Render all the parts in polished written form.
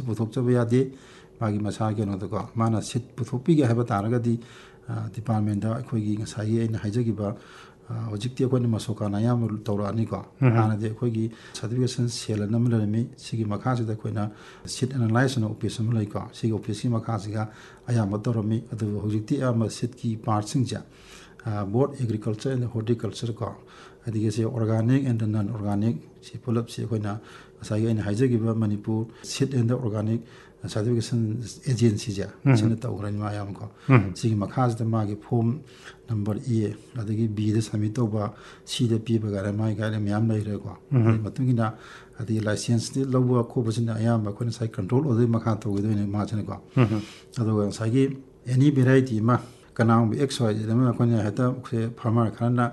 पुथोक्चब यादे मागी मसा केनोदको माना सिट पुथोक्पिगे हाइबा तारगदि डिपार्टमेंट दा अखोगी ngसाई अइन हाइजगिबा हजिक्ति अखोनि मसोकाना याम तौरानी को हानादे अखोगी सर्टिफिकेशन सेल नम लरमी सिगी मखासिदा अखोइना सिट एनालाइज न ऑफिस अम लइको सिगी ऑफिस की मखासिगा अयाम तौरमी अदु हजिक्ति अम सिट की part Sinja board agriculture and horticulture को अदिगे से ऑर्गेनिक एंड नॉन ऑर्गेनिक से पुलप से अखोइना ngसाई अइन हाइजगिबा Manipur sit and organic certification agency जा सिन तौग्रनि मायाम को सिगी मखासिदा मागी form number A अदगी be the submit तौबा सी द पी बगारा माई गारे म्याम लैरे को मतुंगिना अदि लाइसेंस दि लौबा खोबसिना अयाम अखोइना साइ कंट्रोल ओदि मखा तौगिदोइने माचन को अदुगा साइगी एनी वेराइटी मा कनाम एक्स वाई दम अखोइना हेता से फार्मर खरना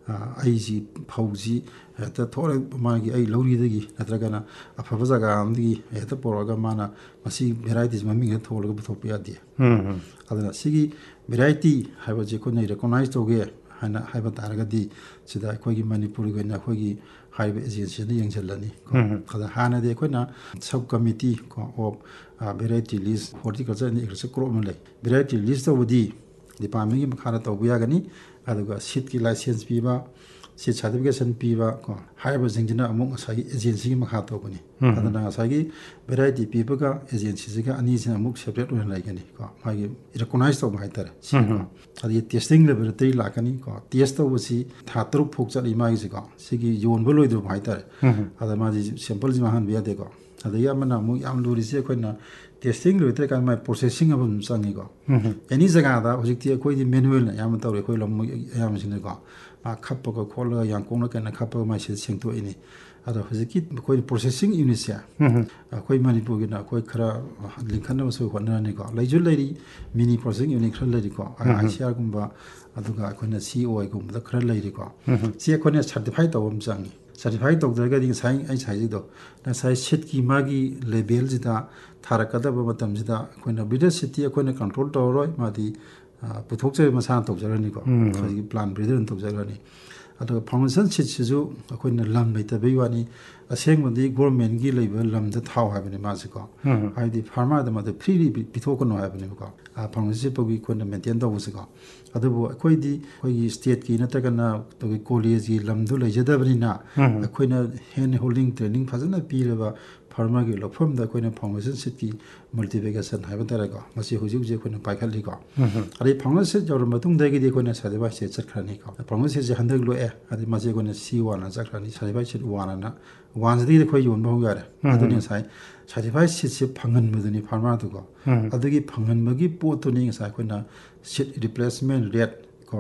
आईजी फौजी हेता थोरे मागी आई लौरीदगी नत्रगना अफबा जगा आमदगी हेता पोरगा माना मसी वेराइटीज ममिंग थोलगा बुथोप यादे अदना सिगी वेराइटी हाइबा जे कोनै रिकॉग्नाइज तोगे हाना हाइबा तारगदी सिदा अखोगी मणिपुर गना अखोगी हाइबा एजेंसी ने यंगजलनी कदा हाना दे अखोना सब कमिटी को of variety list horticulture and agriculture crop में ले वेराइटी लिस्ट तोबदी डिपार्टमेंट की मखाना तौबु यागनी अदुगा सीट की लाइसेंस पीबा सीट सर्टिफिकेशन पीबा को हाइबा जिंजना अमुक सागी एजेंसी की मखा तौबनी अदना सागी वेराइटी पीबगा एजेंसी जिगा अनि से अमुक सेपरेट ओन लाइगनी को मागी रिकॉग्नाइज तौबा हाइतर सिको अदि टेस्टिंग लेबोरेटरी लाकनी को टेस्ट तौबसी था तरुक फोक चली मागी सिको सिगी योनबो लोइदो हाइतर अदा माजी सैंपल जि महान बिया देखो अदि यामना अमुक याम लुरिसे अखोइना टेस्टिंग लोइतर का माय प्रोसेसिंग अब चंगिको एनी जगह दा हजिक्ति अखोइदि मैनुअल याम तौरे अखोइ लम याम सिनेको मा खप्पको खोलगा यांकोंग केना खप्पको माय से सेंगतोइनि अदा हजिक्ति अखोइ प्रोसेसिंग यूनिट या अखोइ मणिपुर गिना अखोइ खरा लिंखन बसो होनरानिको लैजु लैरि मिनी प्रोसेसिंग यूनिट खरा लैरिको आईसीआर गुम्बा अदुगा अखोइना सीओआई गुम्बा खरा लैरिको सी अखोइना सर्टिफाइड तौबम चंगी सर्टिफाइड तौदरगदि साइ आई साइजिदो ना साइ सिट की मागी लेवल जिदा थारकदब मतम जिदा अखोइना ब्रीडर सिटी अखोइना कंट्रोल तौरोय मादी पुथोक्चे मसा तौजरनिको खरि प्लान ब्रीडर तौजरनि अदो फाउंडेशन सिट सिजु अखोइना लम लैतबे वानी असेंगमदि गवर्नमेंट की लेबल लमद थाव हाबने मासिको हाइदि फार्मर द मद फ्री पिथोकनो हाबने को फाउंडेशन पगी कोना मेंटेन तौबसिको अदुबो अखोइदि अखोइगी स्टेट की नतगना तोगी कॉलेज की लमदु लैजदबनिना अखोइना hand holding training फजना Pirba farmer की लफम द अखोइना फाउंडेशन सिट की मल्टीप्लिकेशन हाइबा तारको मसी हुजि हुजि अखोइना पाइखलिको अदि फाउंडेशन जौर मतुंग दगि अखोइना सर्टिफाइड से चखरानिको फाउंडेशन से हंदग लो ए अदि मसी अखोइना C1 चखरानि सर्टिफाइड सिट 1 ना वांसदी अखोइ योन बहु यारे अदुनि साइ सर्टिफाइड सिट से फंगन मदुनि फार्मर दुको अदुगी फंगन मगी पोतुनि साइ अखोइना सिट रिप्लेसमेंट रेट को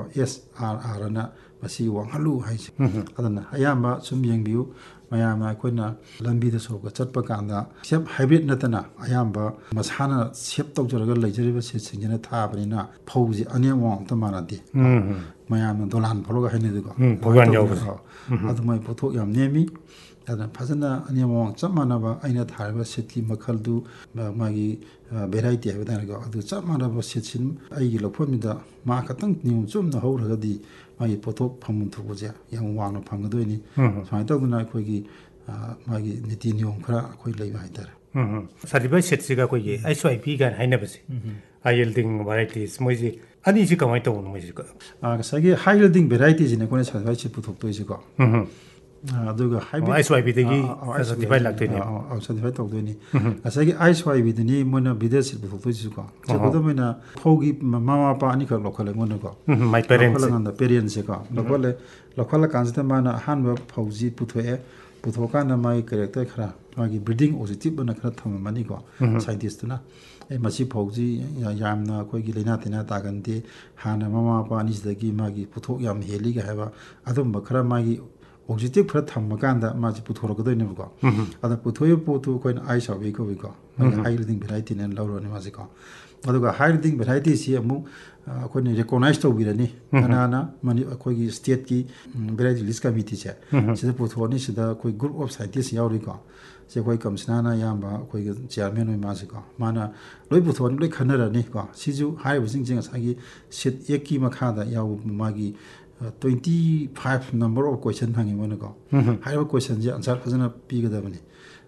SRR ना मसी वांगलु हाइसे अदना अयामा सुम यंगबियु मयामा अखोइना लंबीद सोक चटप कांदा सेप हाइब्रिड नतना अयामा मसाना सेप तौजरगा लैजरिबा सिट सिंजना थाबनिना फौजी अनियम वांग त मानादि मयामा दोलान फलोगा हैनेदुको भगवान यावबो अदुमै पोथोक याम नेमी अदना फजना अनियम वांग चप मानबा आइना थारबा सिट की मखलदु मागी भेराइटी हाइबदारको अदु चप मानबा सिट सिन आइगी लफोमिदा मा खतंग नियम चुमना हौरगदि मागी पोथोक फमु थुबजे याम वांग फंगदोइनि साइ तौदना अखोइगी मागी नीति नियम खरा अखोइ लैबा हाइतार सर्टिफाइड सिटसिगा कोइ SYP गान हाइनबसे हाई यील्डिंग varieties मोइजि अनि सि कमाइ तौन मोइजिको सगे हाई यील्डिंग भेराइटीज ने कोने certified seat पुथोक्तोइसिको अदुगा hybrid SYP दगी certified लाग्तोइनि certified तौदोइनि सगे SYP दनि मोना विदेश पुथोक्तोइसिको जबदो मैना फौगी मामा पा अनि ख लोकल मोनको माइ पेरेंट्स पेरेंट्स को लोकल कांसता माना हानबा फौजी पुथोए पुथोकाना माइ कैरेक्टर खरा मागी ब्रीडिंग पॉजिटिव बना खरा थममानि को साइंटिस्ट ना ए मसी फौजी यामना कोइगी लेना तेना तागनते हाना मामा पा अनिसदगी मागी पुथोक याम हेली गा हैबा अदुम खरा मागी पॉजिटिव खरा थमकांदा माजी पुथोरकदोइनेबको अदा पुथोय पोतु कोइन आई साबे को बिको हाई यील्डिंग भेराइटी ने लौरोने माजिको अदुगा हाई यील्डिंग भेराइटी सी अमु अखोइने रिकॉग्नाइज तौबिरनि नाना मानि अखोइगी स्टेट की भेराइटी लिस्ट कमिटी से सिदा पुथोनि सिदा कोइ ग्रुप ऑफ साइंटिस्ट यावरिको से कोइ कमसनाना यामबा कोइ चेयरमैन ओइ माजिको माना लोइ पुथोनि लोइ खनरनि को सिजु हाइ बसिंग जिंग सागी सिट एक की मखादा याव मागी 25 number of question हंगी Monaco हाइबा question J answer फजना पीगदबनि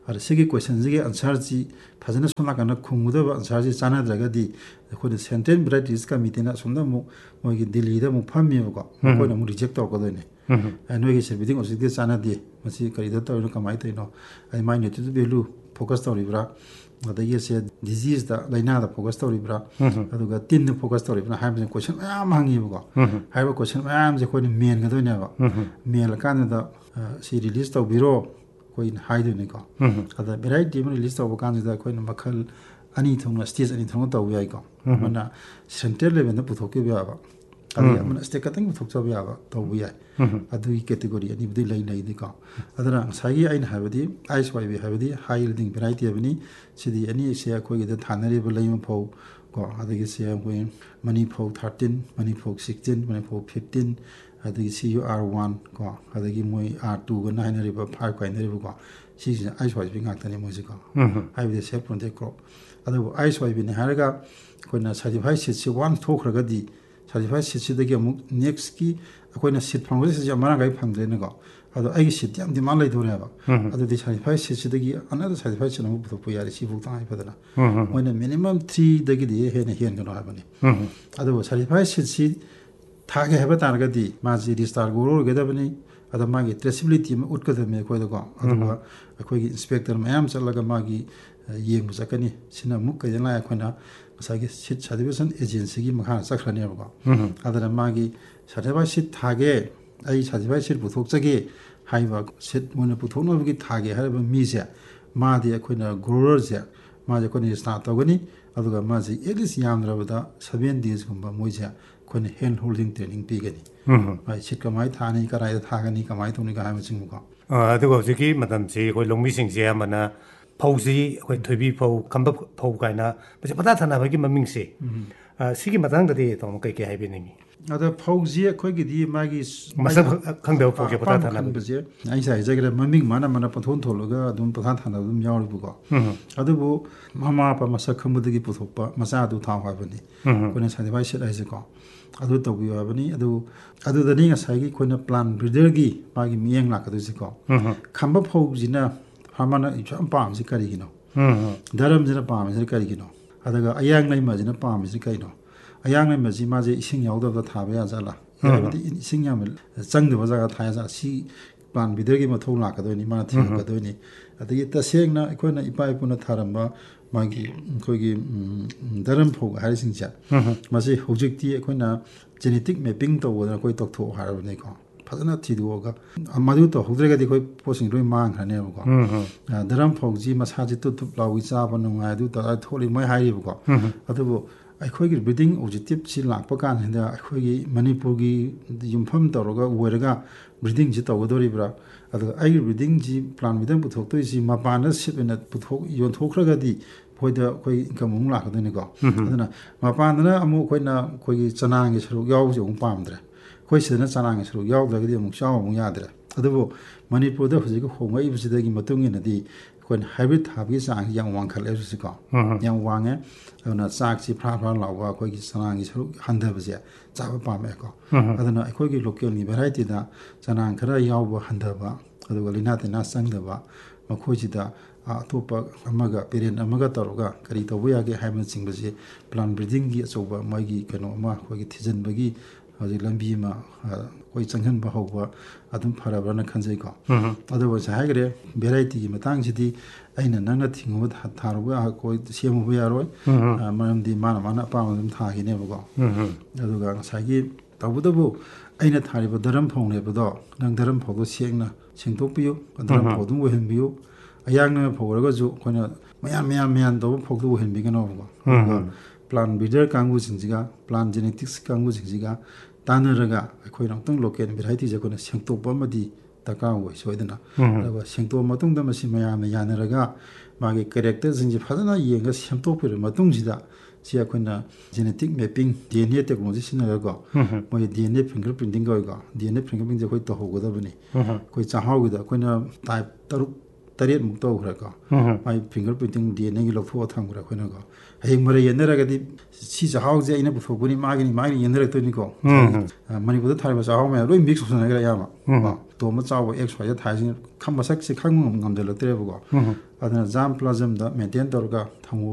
ꯑꯗ ꯁꯤꯒꯤ ꯀꯣꯏꯁꯟꯁꯤꯒꯤ ꯑꯟꯁꯔꯁꯤ ꯐꯖꯅ ꯁꯣꯝ ꯅꯥꯀꯟꯗ ꯈꯨꯝꯒꯗꯕ ꯑꯟꯁꯔꯁꯤ ꯆꯥꯟꯅꯗ꯭ꯔꯒꯗꯤ ꯑꯩꯈꯣꯏꯅ ꯁꯦꯟꯇ꯭ꯔꯦꯜ ꯚꯦꯔꯥꯏꯇꯤꯁ ꯀꯃꯤꯇꯤꯅ ꯑꯁꯣꯝꯗ ꯑꯃꯨꯛ ꯃꯣꯏꯒꯤ ꯗꯤꯜꯂꯤꯗ ꯑꯃꯨꯛ ꯐꯝꯃꯦꯕꯀꯣ ꯃꯈꯣꯏꯅ ꯑꯃꯨꯛ ꯔꯤꯖꯦꯛ ꯇꯧꯔꯛꯀꯗꯣꯏꯅꯦ ꯅꯣꯏꯒꯤꯁꯦ ꯕꯤꯗꯤꯡ ꯑꯣꯕꯖꯦꯛꯇꯤቭ ꯆꯥꯟꯅꯗꯦ ꯃꯁꯤ ꯀꯔꯤꯗ ꯇꯧꯔꯤꯅꯣ ꯀꯃꯥꯏꯅ ꯇꯧꯔꯤꯅꯣ ꯑꯩ ꯃꯥꯏ ꯅ꯭ꯌꯨꯇ꯭ꯔꯤꯇꯤꯚ ꯚꯦꯂꯨ ꯐꯣꯀꯁ ꯇꯧꯔꯤꯕ꯭ꯔꯥ ꯑꯗꯒꯤ ꯁꯦ ꯗꯤꯖꯤꯁꯇ ꯂꯥꯏꯅꯥꯗ ꯐꯣꯀꯁ ꯇꯧꯔꯤꯕ꯭ꯔꯥ ꯑꯗꯨꯒ ꯇꯤꯟꯗ ꯐꯣꯀꯁ ꯇꯧꯔꯤꯕ꯭ꯔꯥ ꯍꯥꯏꯕꯁꯤꯅ ꯀꯣꯏꯁꯟ ꯃꯌꯥꯝ ꯍꯪꯉꯤꯕꯀꯣ ꯍꯥꯏꯔꯤꯕ ꯀꯣꯏꯁꯟ ꯃꯌꯥꯝꯁꯦ ꯑꯩꯈꯣꯏꯅ ꯃꯦꯟꯒꯗꯣꯏꯅꯦꯕ ꯃꯦꯜꯂꯀꯥꯟꯗꯨꯗ ꯁꯤ ꯔꯤꯂꯤꯁ ꯇꯧꯕꯤꯔꯣ ꯑꯩꯈꯣꯏꯅ ꯍꯥꯏꯗꯣꯏꯅꯤꯀꯣ ꯑꯗ ꯚꯦꯔꯥꯏꯇꯤ ꯑꯃ ꯔꯤꯂꯤꯁ ꯇꯧꯕ ꯀꯥꯟꯁꯤꯗ ꯑꯩꯈꯣꯏꯅ ꯃꯈꯜ ꯑꯅꯤ ꯊꯣꯛꯅ ꯁ꯭ꯇꯦꯖ ꯑꯅꯤ ꯊꯣꯛꯅ ꯇꯧꯕ ꯌꯥꯏꯀꯣ ꯑꯃꯅ ꯁꯦꯟꯇ꯭ꯔꯦꯜ ꯂꯦꯚꯦꯜꯗ ꯄꯨꯊꯣꯛꯈꯤꯕ ꯌꯥꯕ ꯑꯗꯒꯤ ꯑꯃꯅ ꯁ꯭ꯇꯦꯠ ꯈꯛꯇꯪ ꯄꯨꯊꯣꯛꯆꯕ ꯌꯥꯕ ꯇꯧꯕ ꯌꯥꯏ ꯑꯗꯨꯒꯤ ꯀꯦꯇꯦꯒꯣꯔꯤ ꯑꯅꯤꯕꯨꯗꯤ ꯂꯩꯅꯩꯀꯣ ꯑꯗꯨꯅ ꯉꯁꯥꯏꯒꯤ ꯑꯩꯅ ꯍꯥꯏꯕꯗꯤ ꯑꯥꯏꯁ ꯋꯥꯏ ꯕꯤ ꯍꯥꯏꯕꯗꯤ ꯍꯥꯏ ꯌꯤꯜꯗꯤꯡ ꯚꯦꯔꯥꯏꯇꯤ ꯍꯥꯏꯕꯅꯤ ꯁꯤꯗꯤ ꯑꯅꯤꯁꯦ ꯑꯩꯈꯣꯏꯒꯤꯗ ꯊꯥꯅꯔꯤꯕ ꯂꯩꯃ ꯐꯧ ꯀꯣ ꯑꯗꯒꯤ ꯁꯦ ꯑꯩꯈꯣꯏ ꯃꯅꯤ ꯐꯧ 13 ꯃꯅꯤ ꯐꯧ 16 ꯃꯅꯤ ꯐꯧ 15 ꯑꯗꯒꯤ CUR1 ꯀꯣ ꯑꯗꯒꯤ ꯃꯣꯏ R2ꯒꯅ ꯍꯥꯏꯅꯔꯤꯕ 5 ꯍꯥꯏꯅꯔꯤꯕꯀꯣ ꯁꯤꯁꯤꯅ ꯑꯥꯏꯁ ꯋꯥꯏ ꯕꯤ ꯉꯥꯛꯇꯅꯤ ꯃꯣꯏꯁꯦꯀꯣ ꯍꯥꯏꯕꯗꯤ ꯁꯦꯜꯐ ꯄ꯭ꯔꯣꯇꯦꯛ ꯀ꯭ꯔꯣꯞ ꯑꯗꯨꯕꯨ ꯑꯥꯏꯁ ꯋꯥꯏ ꯕꯤꯅꯤ ꯍꯥꯏꯔꯒ ꯑꯩꯈꯣꯏꯅ ꯁꯥꯔꯇꯤꯐꯥꯏꯠ ꯁꯤꯠꯁꯤ ꯋꯥꯟꯁ ꯊꯣꯛꯈ꯭ꯔꯒꯗꯤ ꯁꯥꯔꯇꯤꯐꯥꯏꯠ ꯁꯤꯠꯁꯤꯗꯒꯤ ꯑꯃꯨꯛ ꯅꯦꯛꯁꯀꯤ ꯑꯩꯈꯣꯏꯅ ꯁꯤꯠ ꯐꯪꯕꯁꯤꯁꯦ ꯌꯥꯝ ꯃꯔꯥꯡ ꯀꯥꯏ ꯐꯪꯗ꯭ꯔꯦꯅꯀꯣ ꯑꯗꯣ ꯑꯩꯒꯤ ꯁꯤꯠꯇꯤ ꯌꯥꯝ ꯗꯤꯃꯥꯟ ꯂꯩꯗꯧꯔꯦꯕ ꯑꯗꯨꯗꯤ ꯁꯥꯔꯇꯤꯐꯥꯏꯠ ꯁꯤꯠꯁꯤꯗꯒꯤ ꯑꯅꯗꯔ ꯁꯥꯔꯇꯤꯐꯥꯏꯠ ꯁꯤꯠ ꯑꯃꯨꯛ ꯄꯨꯊꯣꯛꯄ ꯌꯥꯔꯦ ꯁꯤꯐꯥꯎ ꯇꯉꯥꯏ ꯐꯗꯅ ꯃꯣꯏꯅ ꯃꯤꯅꯤꯃꯝ 3ꯗꯒꯤꯗꯤ ꯍꯦꯟꯅ ꯍꯦꯟꯒꯅꯣ ꯍꯥꯏꯕꯅꯤ ꯑꯗꯨꯕꯨ ꯁꯥꯔꯇꯤꯐꯥꯏꯠ ꯁꯤꯠꯁꯤ ꯊꯥꯒꯦ ꯍꯥꯏꯕ ꯇꯥꯔꯒꯗꯤ ꯃꯥꯁꯤ ꯔꯤꯁꯇꯥꯔ ꯒꯣꯔꯣ ꯑꯣꯏꯒꯗꯕꯅꯤ ꯑꯗ ꯃꯥꯒꯤ ꯇ꯭ꯔꯦꯁꯤꯕꯤꯂꯤꯇꯤ ꯑꯃ ꯎꯠꯀꯗꯕꯅꯤ ꯑꯩꯈꯣꯏꯗꯀꯣ ꯑꯗꯨꯒ ꯑꯩꯈꯣꯏꯒꯤ ꯏꯟꯁꯄꯦꯛꯇꯔ ꯃꯌꯥꯝ ꯆꯠꯂꯒ ꯃꯥꯒꯤ ꯌꯦꯡꯕ ꯆꯠꯀꯅꯤ ꯁꯤꯅ ꯑꯃꯨꯛ ꯀꯩꯗꯧꯅ ꯑꯩꯈꯣꯏꯅ ꯉꯁꯥꯏꯒꯤ ꯁꯤꯠ ꯁꯥꯔꯇꯤꯐꯤꯀꯦꯁꯟ ꯑꯦꯖꯦꯟꯁꯤꯒꯤ ꯃꯈꯥꯗ ꯆꯠꯈ꯭ꯔꯅꯦꯕꯀꯣ ꯑꯗꯨꯅ ꯃꯥꯒꯤ ꯁꯥꯔꯇꯤꯐꯥꯏꯠ ꯁꯤꯠ ꯊꯥꯒꯦ ꯑꯩ ꯁꯥꯔꯇꯤꯐꯥꯏꯠ ꯁꯤꯠ ꯄꯨꯊꯣꯛꯆꯒꯦ ꯍꯥꯏꯕ ꯁꯤꯠ ꯃꯣꯏꯅ ꯄꯨꯊꯣꯛꯅꯕꯒꯤ ꯊꯥꯒꯦ ꯍꯥꯏꯔꯤꯕ ꯃꯤꯁꯦ ꯃꯥꯗꯤ ꯑꯩꯈꯣꯏꯅ ꯒ꯭ꯔꯣꯔꯁꯦ ꯃꯥꯁꯦ ꯑꯩꯈꯣꯏꯅ ꯔꯦꯖꯤꯁꯇꯥꯔ ꯇꯧꯒꯅꯤ ꯑꯗꯨꯒ ꯃꯥꯁꯤ ꯑꯦꯠꯂꯤꯁ ꯌꯥꯝꯗ꯭ꯔꯕꯗ 7 daysꯒꯨꯝꯕ ꯃꯣꯏꯁꯦ ꯑꯩꯈꯣꯏꯅ ꯍꯦꯟ ꯍꯣꯜꯗꯤꯡ ꯇ꯭ꯔꯦꯅꯤꯡ ꯄꯤꯒꯅꯤ ꯃꯥꯏ ꯁꯤꯠ ꯀꯃꯥꯏꯅ ꯊꯥꯅꯤ ꯀꯗꯥꯏꯗ ꯊꯥꯒꯅꯤ ꯀꯃꯥꯏꯅ ꯇꯧꯅꯤ ꯍꯥꯏꯕꯁꯤꯡꯕꯀꯣ ꯑꯗꯨꯒ ꯍꯧꯖꯤꯛꯀꯤ ꯃꯇꯝꯁꯤ ꯑꯩꯈꯣꯏ ꯂꯧꯃꯤꯁꯤꯡꯁꯦ ꯑꯌꯥꯝꯕꯅ ꯐꯧꯁꯤ ꯑꯩꯈꯣꯏ ꯊꯣꯏꯕꯤ ꯐꯧ ꯈꯝꯕ ꯐꯧ ꯀꯥꯏꯅ ꯃꯁꯤ ꯄꯪꯊꯥ ꯊꯥꯅꯕꯒꯤ ꯃꯃꯤꯡꯁꯦ ꯁꯤꯒꯤ ꯃꯇꯥꯡꯗꯗꯤ ꯇꯥꯃꯣ ꯀꯩꯀꯩ ꯍꯥꯏꯕꯤꯅꯤꯡꯉꯤ ꯑꯗ ꯐꯧꯁꯤ ꯑꯩꯈꯣꯏꯒꯤꯗꯤ ꯃꯥꯒꯤ ꯃꯁꯛ ꯈꯪꯗꯕ ꯐꯧꯁꯦ ꯄꯪꯊꯥ ꯑꯄꯥꯝꯕ ꯊꯥꯅꯕꯒꯤ ꯈꯟꯕꯁꯦ ꯑꯩꯁꯦ ꯍꯥꯏꯖꯈ꯭ꯔꯦ ꯃꯃꯤꯡ ꯃꯥꯅ ꯃꯥꯅ ꯄꯟꯊꯣꯟ ꯊꯣꯜꯂꯒ ꯑꯗꯨꯝ ꯄꯪꯊꯥ ꯊꯥꯅꯕ ꯑꯗꯨꯝ ꯌꯥꯎꯔꯤꯕꯀꯣ ꯑꯗꯨꯕꯨ ꯃꯃꯥ ꯃꯄꯥ ꯃꯁꯛ ꯈꯪꯕꯗꯒꯤ ꯄꯨꯊꯣꯛꯄ ꯃꯆꯥꯗꯨ ꯊꯥꯎ ꯍꯥꯏꯕꯅꯤ ꯑꯩꯈꯣꯏꯅ ꯁꯥꯔꯇꯤꯐꯥꯏꯠ ꯁꯤꯠ ꯍꯥꯏꯁꯦꯀꯣ ꯑꯗꯨ ꯇꯧꯕꯤꯌꯨ ꯍꯥꯏꯕꯅꯤ ꯑꯗꯨꯗꯅꯤ ꯉꯁꯥꯏꯒꯤ ꯑꯩꯈꯣꯏꯅ ꯄ꯭ꯂꯥꯟ ꯕ꯭ꯔꯤꯗꯔꯒꯤ ꯃꯥꯒꯤ ꯃꯤꯠꯌꯦꯡ ꯂꯥꯛꯀꯗꯣꯏꯁꯤꯀꯣ ꯈꯝꯕ ꯐꯧꯁꯤꯅ ꯐꯥꯔꯃꯔꯅ ꯌꯥꯝ ꯄꯥꯝꯃꯤꯁꯤ ꯀꯔꯤꯒꯤꯅꯣ ꯗꯔꯝꯁꯤꯅ ꯄꯥꯝꯃꯤꯁꯤꯅ ꯀꯔꯤꯒꯤꯅꯣ ꯑꯗꯨꯒ ꯑꯌꯥꯡ ꯂꯩꯃꯁꯤꯅ ꯄꯥꯝꯃꯤꯁꯤ ꯀꯩꯅꯣ ꯑꯌꯥꯡ ꯂꯩꯃꯁꯤ ꯃꯥꯁꯦ ꯏꯁꯤꯡ ꯌꯥꯎꯗꯕꯗ ꯊꯥꯕ ꯌꯥꯖꯥꯠꯂꯥ ꯍꯥꯏꯕꯗꯤ ꯏꯁꯤꯡ ꯌꯥꯝꯅ ꯆꯪꯗꯕ ꯖꯒꯥ ꯊꯥ ꯌꯥꯖꯥꯠꯂꯥ ꯁꯤ ꯄ꯭ꯂꯥꯟ ꯕꯤꯗꯔꯒꯤ ꯃꯊꯧ ꯂꯥꯛꯀꯗꯣꯏꯅꯤ ꯃꯥꯅ ꯊꯤꯔꯛꯀꯗꯣꯏꯅꯤ ꯑꯗꯒꯤ ꯇꯁꯦꯡꯅ ꯑꯩꯈꯣꯏꯅ ꯏꯄꯥ ꯏꯄꯨꯅ ꯊꯥꯔꯝꯕ ꯃꯥꯒꯤ ꯑꯩꯈꯣꯏꯒꯤ ꯗꯔꯝ ꯐꯧ ꯍꯥꯏꯔꯤꯁꯤꯡꯁꯦ ꯃꯁꯤ ꯍꯧꯖꯤꯛꯇꯤ ꯑꯩꯈꯣꯏꯅ ꯖꯦꯅꯦꯇꯤꯛ ꯃꯦꯞꯄꯤꯡ ꯇꯧꯕꯗꯅ ꯑꯩꯈꯣꯏ ꯇꯧꯊꯣꯛꯑꯣ ꯍꯥꯏꯔꯕꯅꯤꯀꯣ ꯐꯖꯅ ꯊꯤꯗꯣꯛꯑꯒ ꯃꯗꯨ ꯇꯧꯍꯧꯗ꯭ꯔꯒꯗꯤ ꯑꯩꯈꯣꯏ ꯄꯣꯠꯁꯤꯡ ꯂꯣꯏ ꯃꯥꯡꯈ꯭ꯔꯅꯦꯕꯀꯣ ꯗꯔꯝ ꯐꯧꯁꯤ ꯃꯁꯥꯁꯤ ꯇꯨꯞ ꯇꯨꯞ ꯂꯥꯎꯏ ꯆꯥꯕ ꯅꯨꯡꯉꯥꯏ ꯑꯗꯨ ꯇꯧꯔ ꯊꯣꯛꯂꯤ ꯃꯣꯏ ꯍꯥꯏꯔꯤꯕꯀꯣ ꯑꯗꯨꯕꯨ ꯑꯩꯈꯣꯏꯒꯤ ꯕ꯭ꯔꯤꯗꯤꯡ ꯑꯣꯕꯖꯦꯛꯇꯤꯞꯁꯤ ꯂꯥꯛꯄ ꯀꯥꯟꯁꯤꯗ ꯑꯩꯈꯣꯏꯒꯤ ꯃꯅꯤꯄꯨꯔꯒꯤ ꯌꯨꯝꯐꯝ ꯇꯧꯔꯒ ꯑꯣꯏꯔꯒ ꯕ꯭ꯔꯤꯗꯤꯡꯁꯤ ꯇꯧꯒꯗꯧꯔꯤꯕ꯭ꯔꯥ ꯑꯗꯨꯒ ꯑꯩꯒꯤ ꯕ꯭ꯔꯤꯗꯤꯡꯁꯤ ꯄ꯭ꯂꯥꯟ ꯕ꯭ꯔꯤꯗꯤꯡ ꯄꯨꯊꯣꯛꯇꯣꯏꯁꯤ ꯃꯄꯥꯟꯗ ꯁꯤꯠ ꯑꯣꯏꯅ ꯌꯣꯟꯊꯣꯛꯈ꯭ꯔꯒꯗꯤ ꯑꯩꯈꯣꯏꯗ ꯑꯩꯈꯣꯏ ꯏꯟꯀꯝ ꯑꯃꯨꯛ ꯂꯥꯛꯀꯗꯣꯏꯅꯤꯀꯣ ꯑꯗꯨꯅ ꯃꯄꯥꯟꯗꯅ ꯑꯃꯨꯛ ꯑꯩꯈꯣꯏꯒꯤ ꯆꯅꯥꯡꯒꯤ ꯁꯔꯨꯛ ꯌꯥꯎꯕꯁꯦ ꯑꯃꯨꯛ ꯄꯥꯝꯗ꯭ꯔꯦ ꯑꯩꯈꯣꯏ ꯁꯤꯗꯅ ꯆꯅꯥꯡꯒꯤ ꯁꯔꯨꯛ ꯌꯥꯎꯗ꯭ꯔꯒꯗꯤ ꯑꯃꯨꯛ ꯆꯥꯎ ꯑꯃꯨꯛ ꯌꯥꯗ꯭ꯔꯦ ꯑꯗꯨꯕꯨ ꯃꯅꯤꯄꯨꯔꯗ ꯍꯧꯖꯤꯛ ꯍꯣꯡꯉꯛꯏꯕꯁꯤꯗꯒꯤ ꯃꯇꯨꯡ ꯏꯟꯅꯗꯤ ꯑꯩꯈꯣꯏꯅ ꯍꯥꯏꯕ꯭ꯔꯤꯠ ꯊꯥꯕꯒꯤ ꯆꯥꯡꯁꯤ ꯌꯥꯝ ꯋꯥꯡꯈꯠꯂꯦ ꯍꯧꯖꯤꯛꯁꯤꯀꯣ ꯌꯥꯝ ꯋꯥꯡꯉꯦ ꯑꯗꯨꯅ ꯆꯥꯛꯁꯤ ꯐ꯭ꯔꯥ ꯐ꯭ꯔꯥ ꯂꯥꯎꯕ ꯑꯩꯈꯣꯏꯒꯤ ꯆꯅꯥꯡꯒꯤ ꯁꯔꯨꯛ ꯍꯟꯊꯕꯁꯦ ꯆꯥꯕ ꯄꯥꯝꯃꯦꯀꯣ ꯑꯗꯨꯅ ꯑꯩꯈꯣꯏꯒꯤ ꯂꯣꯀꯦꯜꯒꯤ ꯚꯦꯔꯥꯏꯇꯤꯗ ꯆꯅꯥꯡ ꯈꯔ ꯌꯥꯎꯕ ꯍꯟꯊꯕ ꯑꯗꯨꯒ ꯂꯩꯅꯥ ꯇꯤꯟꯅꯥ ꯆꯪꯗꯕ ꯃꯈꯣꯏꯁꯤꯗ ꯑꯇꯣꯞꯄ ꯑꯃꯒ ꯄꯦꯔꯦꯟ ꯑꯃꯒ ꯇꯧꯔꯒ ꯀꯔꯤ ꯇꯧꯕ ꯌꯥꯒꯦ ꯍꯥꯏꯕꯅꯆꯤꯡꯕꯁꯤ ꯄ꯭ꯂꯥꯟ ꯕ꯭ꯔꯤꯗꯤꯡꯒꯤ ꯑꯆꯧꯕ ꯃꯣꯏꯒꯤ ꯀꯩꯅꯣ ꯑꯃ ꯑꯩꯈꯣꯏꯒꯤ ꯊꯤꯖꯤꯟꯕꯒꯤ ꯍꯧꯖꯤꯛ ꯂꯝꯕꯤ ꯑꯃ ꯑꯩꯈꯣꯏ ꯆꯪꯍꯟꯕ ꯍꯧꯕ ꯑꯗꯨꯝ ꯐꯔꯕ꯭ꯔꯅ ꯈꯟꯖꯩꯀꯣ ꯑꯗꯨꯕꯨ ꯉꯁꯥꯏ ꯍꯥꯏꯈ꯭ರೆ ꯚꯦꯔꯥꯏꯇꯤꯒꯤ ꯃꯇꯥꯡꯁꯤꯗꯤ ꯑꯩꯅ ꯅꯪꯅ ꯊꯤꯡꯉꯨꯕ ꯊꯥꯔꯨꯕ ꯑꯩꯈꯣꯏ ꯁꯦꯝꯃꯨꯕ ꯌꯥꯔꯣꯏ ꯃꯔꯝꯗꯤ ꯃꯥꯅ ꯑꯄꯥꯝꯕ ꯑꯗꯨꯝ ꯊꯥꯈꯤꯅꯦꯕꯀꯣ ꯑꯗꯨꯒ ꯉꯁꯥꯏꯒꯤ ꯇꯧꯕꯇꯕꯨ ꯑꯩꯅ ꯊꯥꯔꯤꯕ ꯗꯔꯝ ꯐꯧꯅꯦꯕꯗꯣ ꯅꯪ ꯗꯔꯝ ꯐꯧꯗꯣ ꯁꯦꯡꯅ ꯁꯦꯡꯗꯣꯛꯄꯤꯌꯨ ꯗꯔꯝ ꯐꯧ ꯑꯗꯨꯝ ꯑꯣꯏꯍꯟꯕꯤꯌꯨ ꯑꯌꯥꯡꯅ ꯐꯧ ꯑꯣꯏꯔꯒꯁꯨ ꯑꯩꯈꯣꯏꯅ ꯃꯌꯥꯝ ꯇꯧꯕ ꯐꯧꯗꯣ ꯑꯣꯏꯍꯟꯕꯤꯒꯅꯣꯕꯀꯣ ꯑꯗꯨꯒ ꯄ꯭ꯂꯥꯟ ꯕ꯭ꯔꯤꯗꯔ ꯀꯥꯡꯕꯨꯁꯤꯡꯁꯤꯒ ꯄ꯭ꯂꯥꯟ ꯖꯦꯅꯦꯇꯤꯛꯁ ꯀꯥꯡꯕꯨꯁꯤꯡꯁꯤga ꯇꯥꯟꯅꯔꯒ ꯑꯩꯈꯣꯏꯅ ꯑꯃꯨꯛꯇꯪ ꯂꯣꯀꯦꯜ ꯚꯦꯔꯥꯏꯇꯤꯁꯦ ꯑꯩꯈꯣꯏꯅ ꯁꯦꯡꯇꯣꯛꯄ ꯑꯃꯗꯤ ꯗꯔꯀꯥꯔ ꯑꯣꯏ ꯁꯣꯏꯗꯅ ꯑꯗꯨꯒ ꯁꯦꯡꯇꯣꯛꯑ ꯃꯇꯨꯡꯗ ꯃꯁꯤ ꯃꯌꯥꯝꯅ ꯌꯥꯅꯔꯒ ꯃꯥꯒꯤ ꯀꯦꯔꯦꯛꯇꯔꯁꯤꯡꯁꯦ ꯐꯖꯅ ꯌꯦꯡꯉꯒ ꯁꯦꯝꯗꯣꯛꯄꯤꯔꯕ ꯃꯇꯨꯡꯁꯤꯗ ꯁꯤ ꯑꯩꯈꯣꯏꯅ ꯖꯦꯅꯦꯇꯤꯛ ꯃꯦꯞꯄꯤꯡ DNA ꯇꯦꯛꯅꯣꯂꯣꯖꯤ ꯁꯤꯖꯤꯟꯅꯔꯒꯀꯣ ꯃꯣꯏ DNA finger printing ꯀꯧꯏꯀꯣ DNA finger ꯄ꯭ꯔꯤꯟꯇꯤꯡꯁꯦ ꯑꯩꯈꯣꯏ ꯇꯧꯍꯧꯒꯗꯕꯅꯤ ꯑꯩꯈꯣꯏ ꯆꯥꯛꯍꯥꯎꯒꯤꯗ ꯑꯩꯈꯣꯏꯅ ꯇꯥꯏꯞ 6 ꯇꯔꯦꯠꯃꯨꯛ ꯇꯧꯈ꯭ꯔꯦꯀꯣ ꯃꯥꯏ ꯐꯤꯡꯒꯔ ꯄ꯭ꯔꯤꯟꯇꯤꯡ DNA ꯒꯤ ꯂꯧꯊꯣꯛꯑ ꯊꯝꯈ꯭ꯔꯦ ꯑꯩꯈꯣꯏꯅꯀꯣ ꯍꯌꯦꯡ ꯃꯔꯩ ꯌꯦꯟꯅꯔꯒꯗꯤ ꯁꯤ ꯆꯥꯛꯍꯥꯎꯁꯦ ꯑꯩꯅ ꯄꯨꯊꯣꯛꯄꯅꯤ ꯃꯥꯒꯤꯅꯤ ꯌꯦꯟꯅꯔꯛꯇꯣꯏꯅꯤꯀꯣ ꯃꯅꯤꯄꯨꯔꯗ ꯊꯥꯔꯤꯕ ꯆꯥꯛꯍꯥꯎ ꯃꯌꯥꯝ ꯂꯣꯏ ꯃꯤꯛꯁ ꯇꯧꯁꯟꯅꯈ꯭ꯔꯦ ꯑꯌꯥꯝꯕ ꯇꯣꯝꯕ ꯆꯥꯎꯕ ꯑꯦꯛꯁ ꯋꯥꯏꯗ ꯊꯥꯏꯁꯤꯡ ꯃꯁꯛꯁꯦ ꯈꯪꯕ ꯉꯝꯖꯜꯂꯛꯇ꯭ꯔꯦꯕꯀꯣ ꯑꯗꯨꯅ ꯖꯥꯝ ꯄ꯭ꯂꯥꯖꯝꯗ ꯃꯦꯟꯇꯦꯟ ꯇꯧꯔꯒ ꯊꯝꯃꯨ